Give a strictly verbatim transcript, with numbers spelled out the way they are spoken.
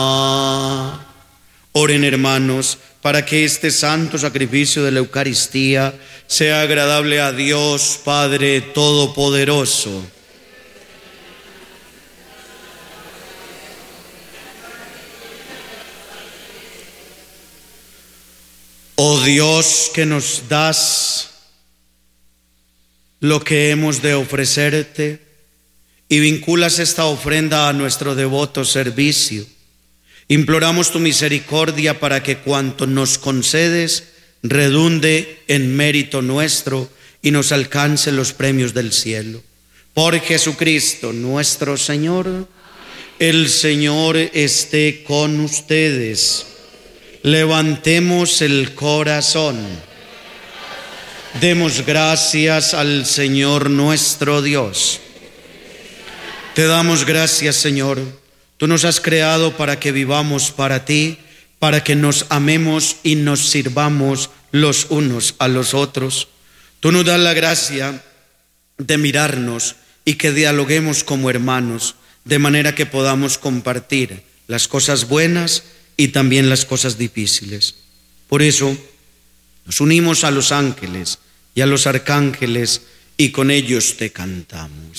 Oren, hermanos, para que este santo sacrificio de la Eucaristía sea agradable a Dios Padre Todopoderoso. Oh Dios, que nos das lo que hemos de ofrecerte y vinculas esta ofrenda a nuestro devoto servicio, imploramos tu misericordia para que cuanto nos concedes redunde en mérito nuestro y nos alcance los premios del cielo. Por Jesucristo nuestro Señor. El Señor esté con ustedes. Levantemos el corazón. Demos gracias al Señor nuestro Dios. Te damos gracias, Señor. Tú nos has creado para que vivamos para ti, para que nos amemos y nos sirvamos los unos a los otros. Tú nos das la gracia de mirarnos y que dialoguemos como hermanos, de manera que podamos compartir las cosas buenas y también las cosas difíciles. Por eso nos unimos a los ángeles y a los arcángeles y con ellos te cantamos.